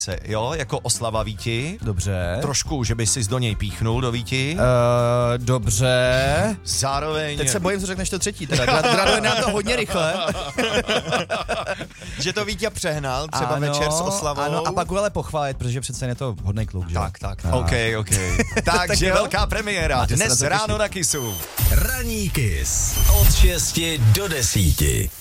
srdce, jo, jako oslava Víti. Dobře. Trošku, že by si do něj píchnul, do Víti. Dobře. Zároveň... Teď se bojím, co řekneš to třetí, teda. Graduje nám to hodně rychle. že to Vítě přehnal, třeba ano, večer s oslavou. Ano, a pak ho ale pochválit, protože přece je to hodnej kluk, že? Tak. OK. Takže velká premiéra. Dnes ráno na Kissu. Ranní Kiss. Od 6 do 10.